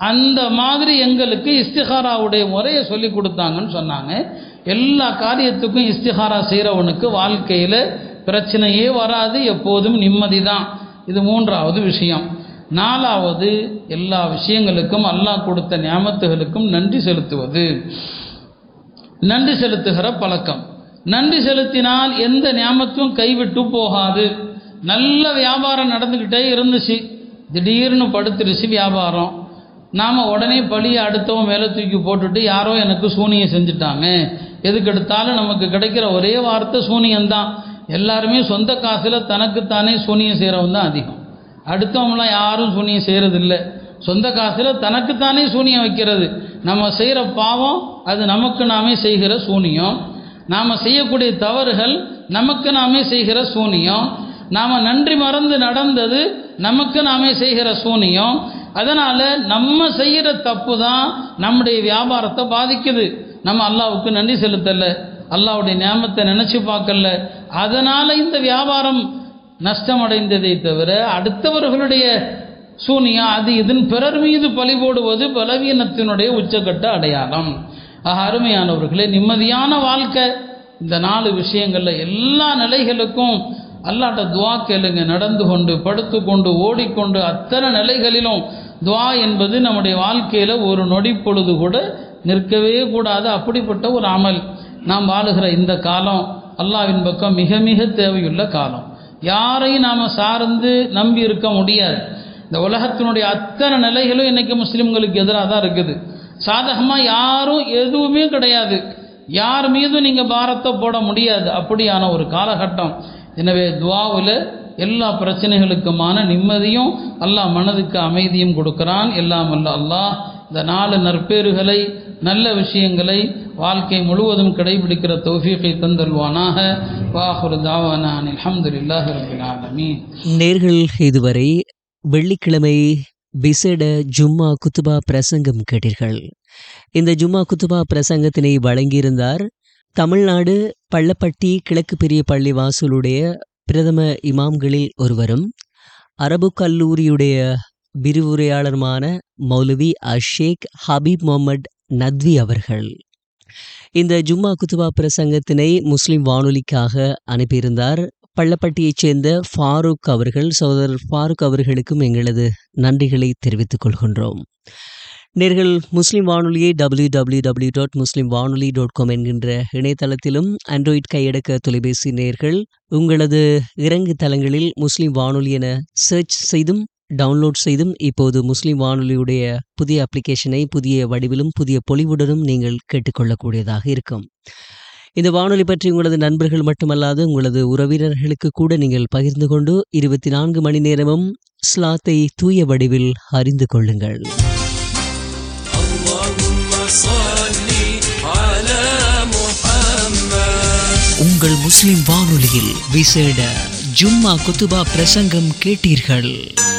அந்த மாதிரி எங்களுக்கு இஸ்திகாராவுடைய முறையை சொல்லி கொடுத்தாங்கன்னு சொன்னாங்க. எல்லா காரியத்துக்கும் இஸ்திகாரா செய்கிறவனுக்கு வாழ்க்கையில் பிரச்சனையே வராது, எப்போதும் நிம்மதி தான். இது 3வது விஷயம். 4வது, எல்லா விஷயங்களுக்கும் அல்லாஹ் கொடுத்த நியாமத்துகளுக்கும் நன்றி செலுத்துவது, நன்றி செலுத்துகிற பழக்கம். நன்றி செலுத்தினால் எந்த நியாமத்தும் கைவிட்டு போகாது. நல்ல வியாபாரம் நடந்துக்கிட்டே இருந்துச்சு, திடீர்னு படுத்துருச்சு வியாபாரம். நாம் உடனே பழியை அடுத்தவன் மேலே தூக்கி போட்டுட்டு யாரோ எனக்கு சூனியம் செஞ்சுட்டாங்க, எதுக்கு எடுத்தாலும் நமக்கு கிடைக்கிற ஒரே வார்த்தை சூனியம்தான். எல்லாருமே சொந்த காசில் தனக்குத்தானே சூனியம் செய்கிறவன் தான் அதிகம். அடுத்தவங்களாம் யாரும் சூனியம் செய்கிறதில்லை. சொந்த காசில் தனக்குத்தானே சூனியம் வைக்கிறது. நம்ம செய்கிற பாவம் அது நமக்கு நாமே செய்கிற சூனியம். நாம் செய்யக்கூடிய தவறுகள் நமக்கு நாமே செய்கிற சூனியம். நாம் நன்றி மறந்து நடந்தது நமக்கு நாமே செய்கிற சூனியம். அதனால் நம்ம செய்கிற தப்பு தான் நம்முடைய வியாபாரத்தை பாதிக்குது. நம்ம அல்லாஹ்வுக்கு நன்றி செலுத்தலை, அல்லாஹ்வுடைய நியாமத்தை நினச்சி பார்க்கல. அதனால் இந்த வியாபாரம் நஷ்டமடைந்ததை தவிர அடுத்தவர்களுடைய சூனியம் அது இதன் பிறர் மீது பழி போடுவது பலவீனத்தினுடைய உச்சக்கட்ட அடையாளம். அருமையானவர்களே, நிம்மதியான வாழ்க்கை இந்த 4 விஷயங்களில் எல்லா நிலைகளுக்கும் அல்லாஹ்ட்ட துவா கேளுங்க. நடந்து கொண்டு, படுத்து கொண்டு, ஓடிக்கொண்டு, அத்தனை நிலைகளிலும் துவா என்பது நம்முடைய வாழ்க்கையில் ஒரு நொடி பொழுது கூட நிற்கவே கூடாது. அப்படிப்பட்ட ஒரு அமல். நாம் வாழுகிற இந்த காலம் அல்லாஹ்வின் பக்கம் மிக மிக தேவையுள்ள காலம். யாரையும் நாம் சார்ந்து நம்பி இருக்க முடியாது. இந்த உலகத்தினுடைய அத்தனை நிலைகளும் இன்றைக்கி முஸ்லீம்களுக்கு எதிராக தான் இருக்குது. சாதகமாக யாரும் எதுவுமே கிடையாது. யார் மீதும் நீங்கள் பாரத்தை போட முடியாது. அப்படியான ஒரு காலகட்டம். எனவே துஆவில் எல்லா பிரச்சனைகளுக்குமான நிம்மதியும் அல்லாஹ் மனதுக்கு அமைதியும் கொடுக்கிறான். எல்லாம் அல்ல அல்லாஹ் இந்த 4 நற்பேறுகளை நல்ல விஷயங்களை வாழ்க்கை முழுவதும் கடைபிடிக்கிற தௌஃபீகை தந்தல்வானாக. வாஹிரு தாவானா அல்ஹம்துலில்லாஹி ரப்பில் ஆலமீன். நேர்கள் இதுவரை வெள்ளிக்கிழமை விசேட ஜும்மா குத்துபா பிரசங்கம் கேட்டீர்கள். இந்த ஜும்மா குத்துபா பிரசங்கத்தினை வழங்கியிருந்தார் தமிழ்நாடு பள்ளப்பட்டி கிழக்கு பெரிய பள்ளி வாசலுடைய பிரதம இமாம்களில் ஒருவரும் அரபு கல்லூரியுடைய விரிவுரையாளருமான மௌலவி அஷேக் ஹபீப் முகமது நத்வி அவர்கள். இந்த ஜும்மா குத்துபா பிரசங்கத்தினை முஸ்லிம் வானொலிக்காக அனுப்பியிருந்தார் பள்ளப்பட்டியைச் சேர்ந்த ஃபாரூக் அவர்கள். சகோதரர் ஃபாரூக் அவர்களுக்கும் எங்களது நன்றிகளை தெரிவித்துக் கொள்கின்றோம். நேர்கள் முஸ்லிம் வானொலியை www.muslimvanoli.com என்கின்ற இணையதளத்திலும் ஆண்ட்ராய்ட் கையடக்க தொலைபேசி நேர்கள் உங்களது இறங்கு தளங்களில் முஸ்லிம் வானொலி என சர்ச் செய்தும் டவுன்லோட் செய்தும் இப்போது முஸ்லிம் வானொலியுடைய புதிய அப்ளிகேஷனை புதிய வடிவிலும் புதிய பொலிவுடனும் நீங்கள் கேட்டுக்கொள்ளக்கூடியதாக இருக்கும். இந்த வானொலி பற்றி உங்களது நண்பர்கள் மட்டுமல்லாது உங்களது உறவினர்களுக்கு கூட நீங்கள் பகிர்ந்து கொண்டு 24 மணி நேரமும் இஸ்லாத்தை தூய வடிவில் அறிந்து கொள்ளுங்கள். உங்கள் முஸ்லிம் வானொலியில் விசேட ஜும்மா குத்துபா பிரசங்கம் கேட்டீர்கள்.